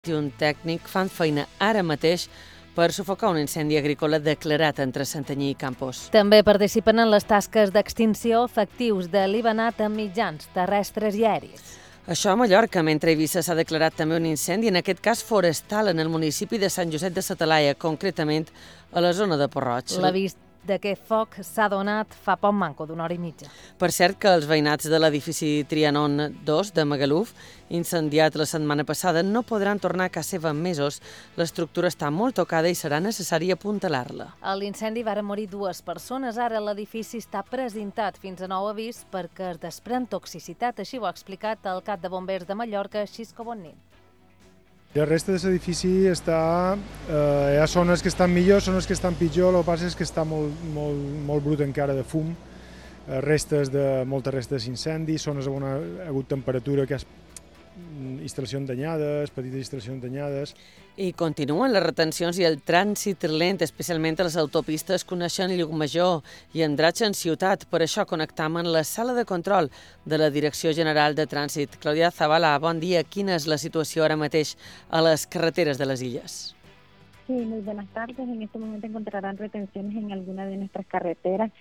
i un tècnic fan feina ara mateix per sufocar un incendi agrícola declarat entre Santanyí i Campos. També participen en les tasques d'extinció efectius de l'Ibanat amb mitjans terrestres i aeris. Això a Mallorca, mentre a Eivissa s'ha declarat també un incendi, en aquest cas forestal, en el municipi de Sant Josep de sa Talaia, concretament a la zona de Port-roig. L'avís d'aquest foc s'ha donat fa poc manco d'una hora i mitja. Per cert que els veïnats de l'edifici Trianon 2 de Magaluf, incendiat la setmana passada, no podran tornar a casa seva en mesos. L'estructura està molt tocada i serà necessari apuntalar-la. A l'incendi varen morir 2 persones. Ara l'edifici està presentat fins a nou avís perquè es desprèn toxicitat. Així ho ha explicat el cap de bombers de Mallorca, Xisco Bonnin. La resta de l'edifici està... hi ha zones que estan millor, zones que estan pitjor, el que passa és que està molt brut encara de fum, moltes restes d'incendi, zones on ha hagut temperatura, que instal·lacions danyades, petites instal·lacions danyades. I continuen les retencions i el trànsit lent, especialment a les autopistes coneixent Llucmajor i Andratx en ciutat. Per això connectam en la sala de control de la Direcció General de Trànsit. Claudia Zavala, bon dia. Quina és la situació ara mateix a les carreteres de les illes? Sí, muy buenas tardes. En este momento encontrarán retenciones en algunas de nuestras carreteras.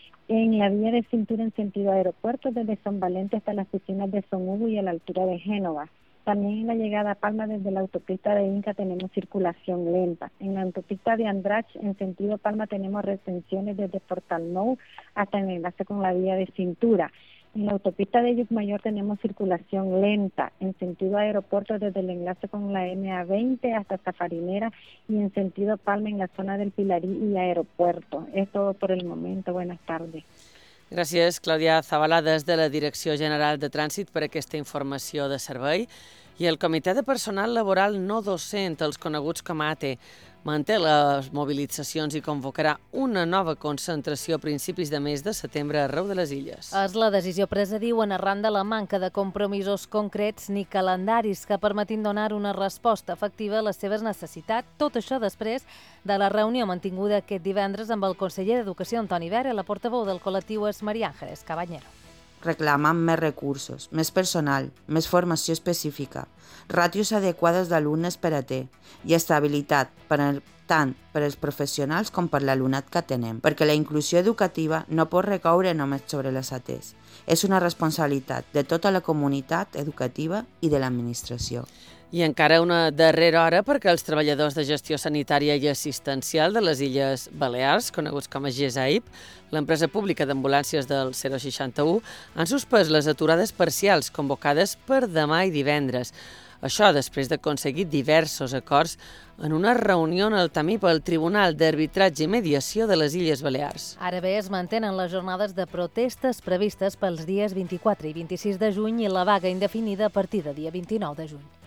En la vía de cintura en sentido aeropuerto, desde Son Valente hasta las piscinas de Son Hugo y a la altura de Génova. También en la llegada a Palma desde la autopista de Inca tenemos circulación lenta. En la autopista de Andratx en sentido Palma tenemos retenciones desde Portal Nou hasta el enlace con la vía de cintura. En la autopista de Llucmajor tenemos circulación lenta en sentido aeropuerto desde el enlace con la MA20 hasta Safarinera y en sentido Palma en la zona del Pilarí y aeropuerto. Es todo por el momento. Buenas tardes. Gràcies, Clàudia Zavala, des de la Direcció General de Trànsit, per aquesta informació de servei. I el Comitè de Personal Laboral No Docent, els coneguts com a ATE, manté les mobilitzacions i convocarà una nova concentració a principis de mes de setembre arreu de les illes. És la decisió presa, diuen, arran de la manca de compromisos concrets ni calendaris que permetin donar una resposta efectiva a les seves necessitats. Tot això després de la reunió mantinguda aquest divendres amb el conseller d'Educació, Antoni Vera, i la portaveu del col·lectiu és Maria Ángeles Cabanyero. Reclamen més recursos, més personal, més formació específica, ràtios adequades d'alumnes per a T i estabilitat tant per als professionals com per l'alumnat que atenem, perquè la inclusió educativa no pot recaure només sobre les ATs. És una responsabilitat de tota la comunitat educativa i de l'administració. I encara una darrera hora perquè els treballadors de gestió sanitària i assistencial de les Illes Balears, coneguts com a GESAIP, l'empresa pública d'ambulàncies del 061, han suspès les aturades parcials convocades per demà i divendres. Això després d'aconseguir diversos acords en una reunió en el Tamip al Tribunal d'Arbitratge i Mediació de les Illes Balears. Ara bé, es mantenen les jornades de protestes previstes pels dies 24 i 26 de juny i la vaga indefinida a partir del dia 29 de juny.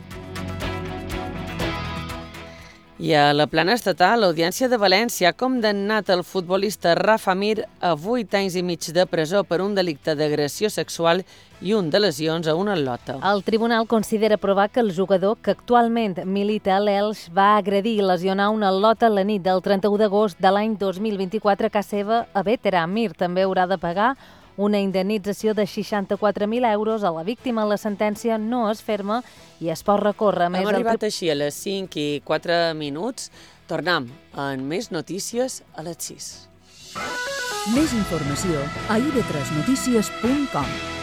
I a la plana estatal, l'Audiència de València ha condemnat el futbolista Rafa Mir a 8 anys i mig de presó per un delicte d'agressió sexual i un de lesions a una atleta. El tribunal considera provar que el jugador, que actualment milita a l'Elx, va agredir i lesionar una atleta la nit del 31 d'agost de l'any 2024 a casa seva a Bétera. Mir també haurà de pagar una indemnització de 64.000 euros a la víctima. La sentència no és ferma i es pot recórrer. Hem arribat així a les 5 i 4 minuts. Tornem amb més notícies a les 6. Més informació a ib3notícies.com.